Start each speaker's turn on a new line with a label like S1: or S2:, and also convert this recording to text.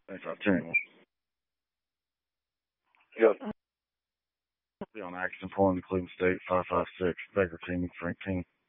S1: Thanks, I'll turn.
S2: Yep.
S1: Be on accident pulling to Cleveland State, 556, Baker King, Frank King.